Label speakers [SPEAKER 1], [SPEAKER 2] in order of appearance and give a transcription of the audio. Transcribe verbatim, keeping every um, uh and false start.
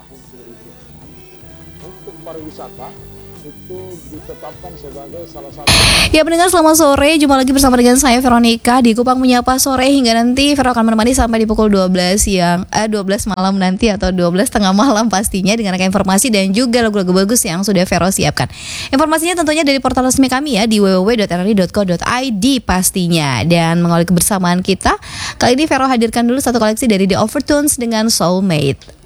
[SPEAKER 1] tahun dua ribu enam untuk pariwisata itu ditetapkan sebagai salah satu.
[SPEAKER 2] Ya pendengar, selamat sore. Jumpa lagi bersama dengan saya Veronica di Kupang Menyapa Sore. Hingga nanti Vero akan menemani sampai di pukul dua belas siang, eh, dua belas malam nanti, atau dua belas tengah malam pastinya, dengan rangkaian informasi dan juga lagu-lagu bagus yang sudah Vero siapkan. Informasinya tentunya dari portal resmi kami ya, di w w w dot r r i dot co dot i d pastinya. Dan mengawali kebersamaan kita, kali ini Vero hadirkan dulu satu koleksi dari The Overtones dengan Soulmate.